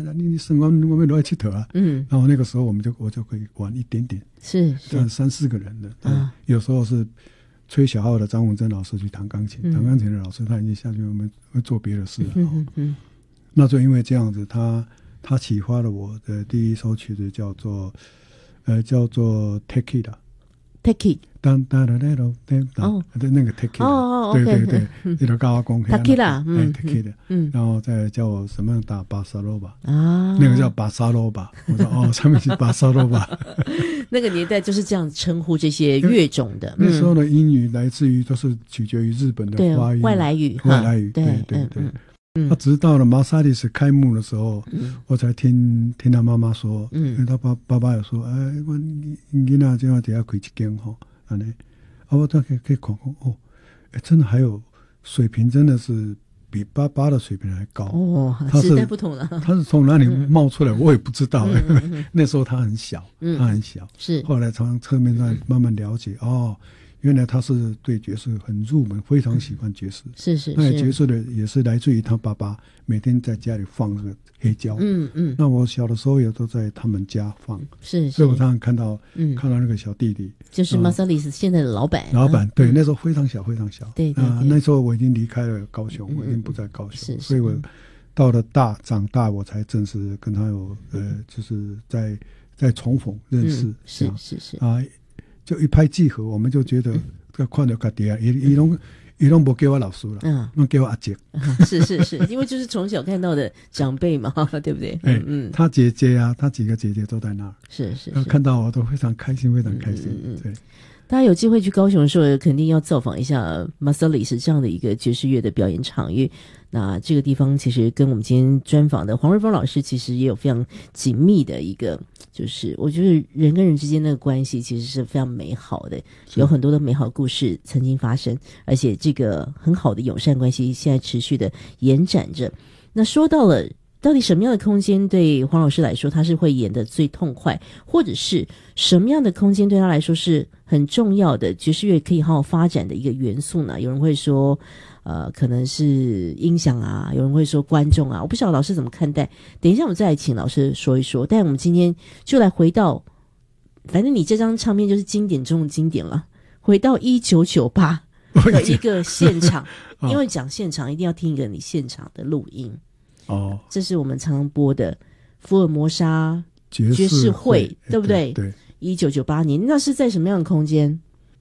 你升完我们都要去头啊。然后那个时候我就可以玩一点点， 是 3-4个人的。有时候是吹小号的张文珍老师去弹钢琴，弹钢琴的老师他已经下去我们会做别的事了。那就因为这样子，他启发了我的第一首曲子叫做 Take It。当当当当当当，那个 Take It， 对对对，那个高光 Take It， Take It， 然后再叫我什么打巴萨罗巴啊，那个叫巴萨罗巴，我说上面是巴萨罗巴。 那个年代就是这样称呼这些乐种的。 那时候的英语来自于都是取决于日本的发音， 外来语， 对对对。他直到了马萨里斯开幕的时候，我才听他妈妈说，因为他爸爸有说，我囡仔这样底下开一间吼。我都可以看真的还有水平，真的是比爸爸的水平还高时代不同了。 他是从哪里冒出来，我也不知道。那时候他很小， 是后来从侧面上慢慢了解原来他是对爵士很入门，非常喜欢爵士。 是那爵士的也是来自于他爸爸每天在家里放这个黑胶。那我小的时候也都在他们家放。 是所以我常常看到那个小弟弟， 就是马萨里斯现在的老板。 对，那时候非常小非常小。 对那时候我已经离开了高雄，我已经不在高雄，所以我到了长大我才正式跟他有就是在重逢认识。 是就一拍即合，我们就觉得看到他爹，他都不给我老师了，给我阿姐。 是，因为就是从小看到的长辈嘛，对不对？ 他姐姐啊，他几个姐姐都在那儿， 是， 看到我都非常开心，非常开心。对， 大家有机会去高雄的时候，肯定要造访一下马萨里斯这样的一个爵士乐的表演场域。那这个地方其实跟我们今天专访的黄瑞丰老师其实也有非常紧密的一个，就是我觉得人跟人之间的关系其实是非常美好的，有很多的美好故事曾经发生，而且这个很好的友善关系现在持续的延展着。那说到了到底什么样的空间对黄老师来说他是会演得最痛快，或者是什么样的空间对他来说是很重要的爵士乐可以好好发展的一个元素呢？有人会说可能是音响啊，有人会说观众啊，我不晓得老师怎么看待，等一下我们再来请老师说一说。但我们今天就来回到，反正你这张唱片就是经典中的经典了，回到1998的一个现场因为讲现场一定要听一个你现场的录音这是我们常常播的福尔摩沙爵士会，对不对？ 对 ，1998年，那是在什么样的空间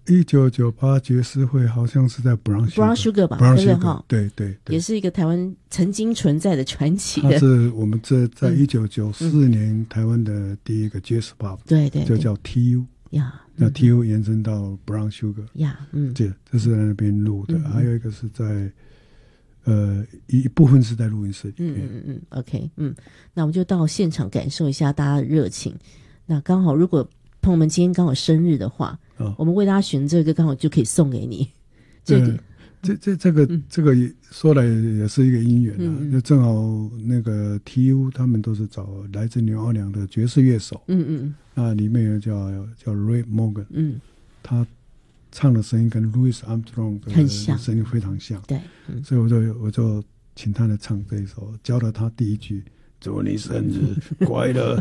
？1998爵士会好像是在 Brown Sugar 吧， 对不对？ 对，也是一个台湾曾经存在的传奇的。 它是我们在1994年台湾的第一个 Jazz Pub， 对，就叫 TU 呀，那 TU 延伸到 Brown Sugar 呀，这是在那边录的，还有一个是在一部分是在录音室里面。 OK， 那我们就到现场感受一下大家的热情。那刚好如果朋友们今天刚好生日的话，我们为大家选这个刚好就可以送给你。这个说来也是一个因缘啊，就正好那个 TU 他们都是找来自纽奥良的爵士乐手，那里面有叫 Ray Morgan，他唱的声音跟 Louis Armstrong 的声音非常像，对，所以我就请他来唱这一首，教了他第一句。祝你生日快乐，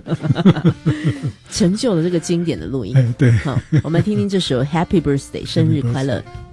成就了这个经典的录音。 对， 好，我们听听这首 Happy Birthday 生日快乐。